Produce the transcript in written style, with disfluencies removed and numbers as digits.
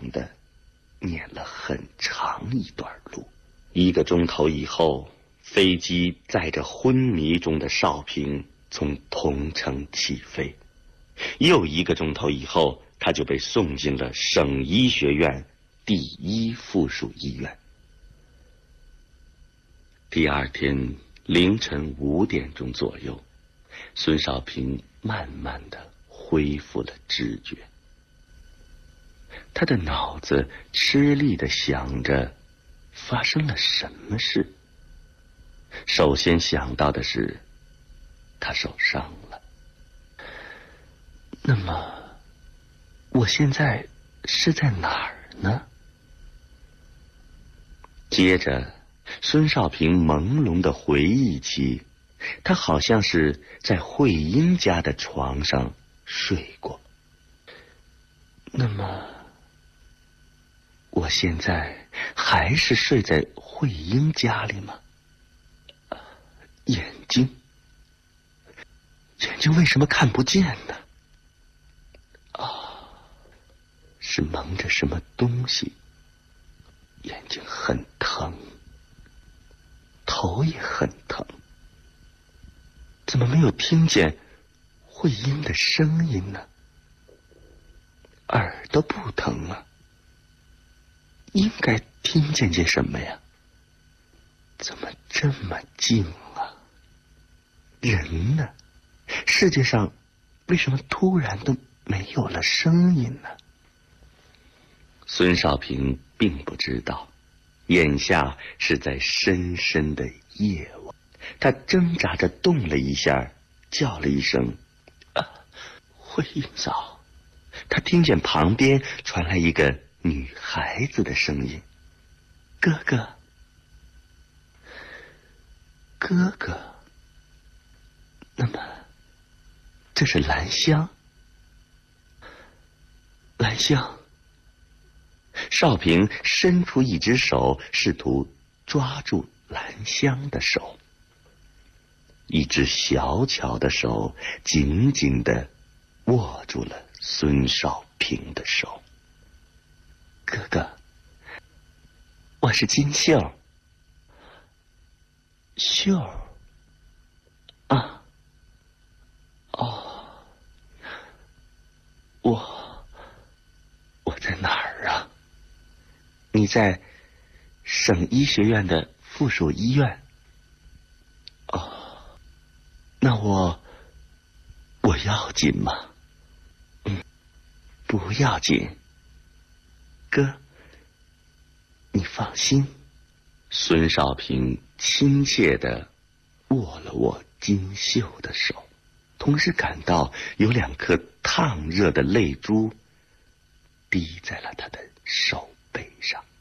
的撵了很长一段路。1个钟头以后，飞机载着昏迷中的少平从桐城起飞。又1个钟头以后，他就被送进了省医学院第1附属医院。第二天凌晨5点钟左右，孙少平慢慢地恢复了知觉。他的脑子吃力地想着发生了什么事。首先想到的是他受伤了。那么我现在是在哪儿呢？接着孙少平朦胧地回忆起，他好像是在慧英家的床上睡过。那么我现在还是睡在慧英家里吗？眼睛为什么看不见呢？是蒙着什么东西，眼睛很疼，头也很疼。怎么没有听见慧英的声音呢？耳朵不疼啊，应该听见些什么呀？怎么这么静啊？人呢？世界上为什么突然都没有了声音呢？孙少平并不知道，眼下是在深深的夜晚。他挣扎着动了一下，叫了一声慧英嫂。他听见旁边传来一个女孩子的声音：哥哥，哥哥。那么这是兰香。兰香。少平伸出一只手，试图抓住兰香的手。一只小巧的手紧紧地握住了孙少平的手。哥哥，我是金秀。秀啊？哦，我在哪儿啊？你在省医学院的附属医院。那我要紧吗？不要紧。哥，你放心。孙少平亲切地握了握金秀的手，同时感到有2颗烫热的泪珠滴在了他的手背上。